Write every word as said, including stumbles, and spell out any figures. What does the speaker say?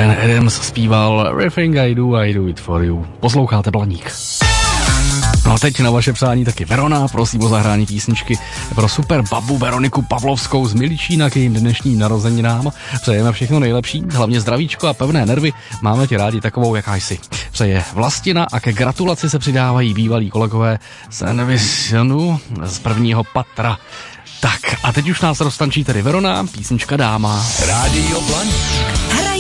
Bryan Adams zpíval Everything I Do, I Do It For You. Posloucháte Blaník. No a teď na vaše přání taky Verona, prosím o zahrání písničky pro super babu Veroniku Pavlovskou z Miličína k jejím dnešním narozeninám. Přejeme všechno nejlepší, hlavně zdravíčko a pevné nervy, máme tě rádi takovou, jaká jsi. Přeje Vlastina a ke gratulaci se přidávají bývalí kolegové z Envisionu z prvního patra. Tak a teď už nás roztančí tedy Verona, písnička Dáma. Rádio Blaník.